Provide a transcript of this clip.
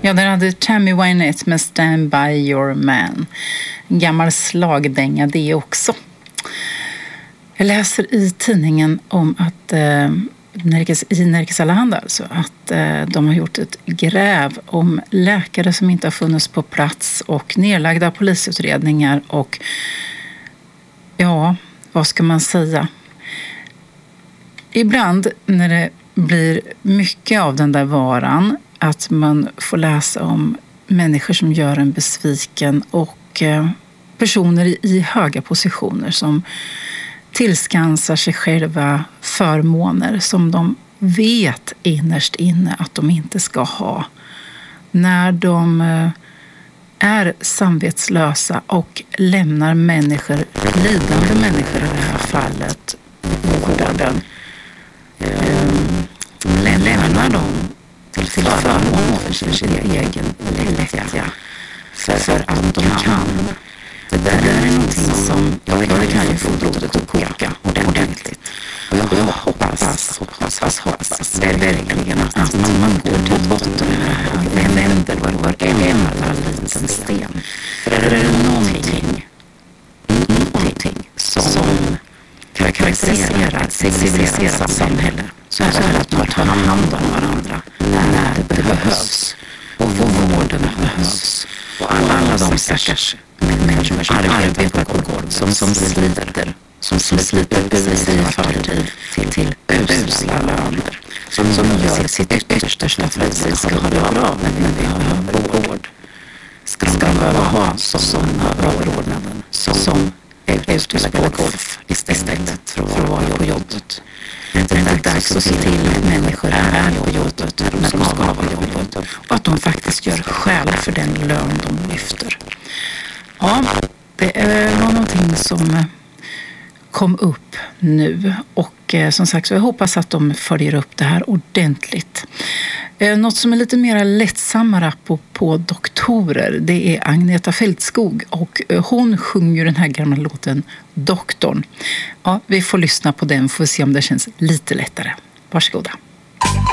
Ja, där hade Tammy Wynette med Stand By Your Man. En gammal slagdänga det också. Jag läser i tidningen om att i Nerikes Allehanda alltså, att de har gjort ett gräv om läkare som inte har funnits på plats och nedlagda polisutredningar och ja, vad ska man säga? Ibland när det blir mycket av den där varan att man får läsa om människor som gör en besviken och personer i höga positioner som tillskansar sig själva förmåner som de vet innerst inne att de inte ska ha. När de är samvetslösa och lämnar människor, lidande människor i det här fallet, vården, lämnar dem till förmån för sin egen lättja. För att de kan. Det där är någonting som jag kan ju få blodet att koka ordentligt. Och jag hoppas verkligen att man går till botten med det här och vänder varenda liten sten. För är det någonting som karaktäriserar ett civiliserat samhälle så är det att man tar hand om varandra när det behövs och vården behövs. Och alla de stackars människor som arbetar på gård som sliter bevis i förtid till usla löner som gör sitt yttersta för att vi ska ha det bra när vi behöver vård. Ska behöva ha sådana överordnaden som ute och spela golf istället för att vara på jobbet. Det är dags att se till att människor är på jobbet när de ska vara på jobbet och att de faktiskt gör skäl för den lön de lyfter. Ja, det var någonting som kom upp nu och som sagt så jag hoppas att de följer upp det här ordentligt. Något som är lite mer lättsammare på doktorer, det är Agneta Fältskog och hon sjunger den här gamla låten Doktorn. Ja, vi får lyssna på den, får se om det känns lite lättare. Varsågoda.